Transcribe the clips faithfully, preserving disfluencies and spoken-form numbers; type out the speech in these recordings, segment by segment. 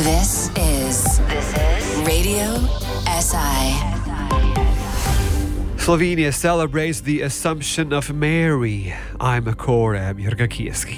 This is This is Radio S I. Slovenia celebrates the Assumption of Mary. I'm Korab Jurgakieski.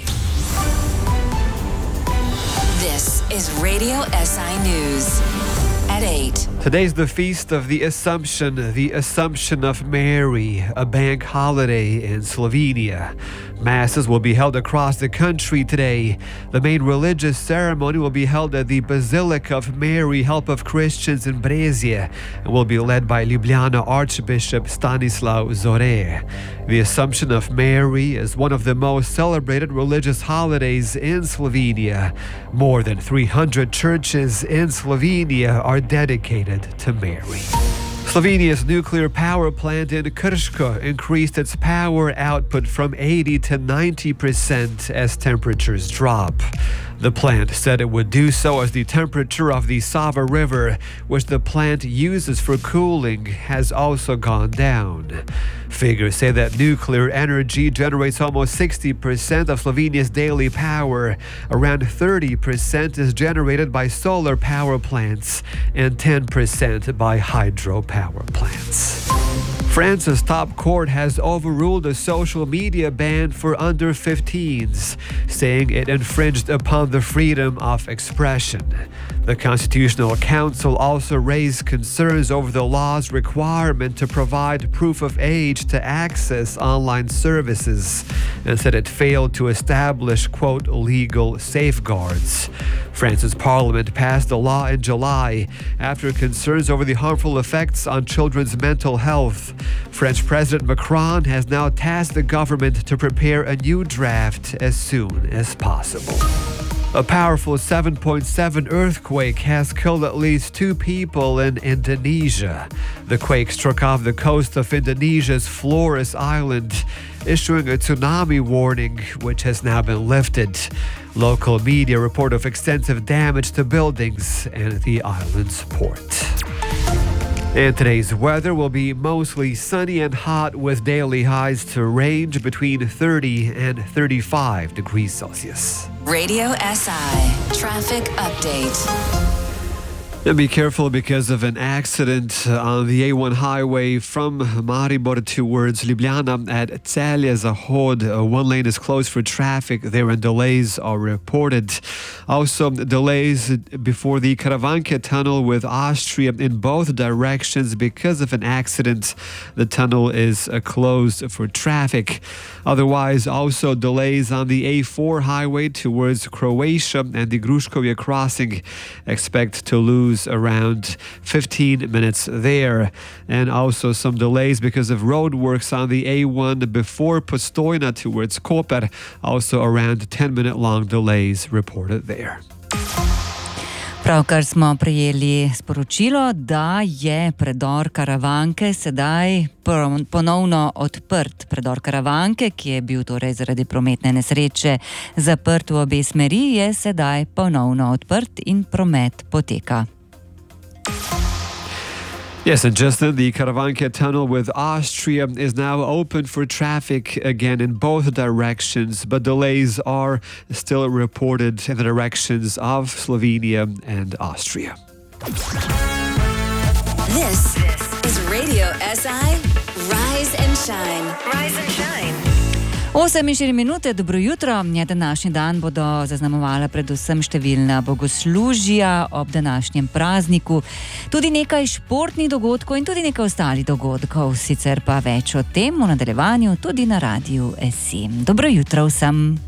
This is Radio S I News at eight. Today's the Feast of the Assumption, the Assumption of Mary, a bank holiday in Slovenia. Masses will be held across the country today. The main religious ceremony will be held at the Basilica of Mary, Help of Christians in Brezje, and will be led by Ljubljana Archbishop Stanislav Zore. The Assumption of Mary is one of the most celebrated religious holidays in Slovenia. More than three hundred churches in Slovenia are dedicated to Mary. Slovenia's nuclear power plant in Krško increased its power output from eighty to ninety percent as temperatures drop. The plant said it would do so as the temperature of the Sava River, which the plant uses for cooling, has also gone down. Figures say that nuclear energy generates almost sixty percent of Slovenia's daily power. Around thirty percent is generated by solar power plants and ten percent by hydropower plants. France's top court has overruled a social media ban for under fifteens, saying it infringed upon the freedom of expression. The Constitutional Council also raised concerns over the law's requirement to provide proof of age to access online services and said it failed to establish, quote, legal safeguards. France's parliament passed the law in July after concerns over the harmful effects on children's mental health. French President Macron has now tasked the government to prepare a new draft as soon as possible. A powerful seven point seven earthquake has killed at least two people in Indonesia. The quake struck off the coast of Indonesia's Flores Island, issuing a tsunami warning, which has now been lifted. Local media report of extensive damage to buildings and the island's port. And today's weather will be mostly sunny and hot with daily highs to range between thirty and thirty-five degrees Celsius. Radio S I Traffic Update. And be careful because of an accident on the A one highway from Maribor towards Ljubljana at Celje Zahod. Uh, one lane is closed for traffic there and delays are reported. Also, delays before the Karavanke tunnel with Austria in both directions because of an accident. The tunnel is uh, closed for traffic. Otherwise, also delays on the A four highway towards Croatia and the Gruškovje crossing. Expect to lose around fifteen minutes there. And also some delays because of road works on the A one before Postojna towards Koper. Also around ten minute long delays reported there. Pravkar smo prejeli sporočilo, da je predor Karavanke sedaj ponovno odprt. Predor Karavanke, ki je bil torej zaradi prometne nesreče zaprt v obe smeri, je sedaj ponovno odprt in promet poteka. Yes, and just then the Karavanke tunnel with Austria is now open for traffic again in both directions, but delays are still reported in the directions of Slovenia and Austria. This is Radio S I Rise and Shine. Rise and Shine. osem in štiri minute, dobro jutro. Ja, današnji dan bodo zaznamovala predvsem številna bogoslužja ob današnjem prazniku. Tudi nekaj športnih dogodkov in tudi nekaj ostalih dogodkov. Sicer pa več o tem v nadaljevanju tudi na Radiu S I. Dobro jutro vsem.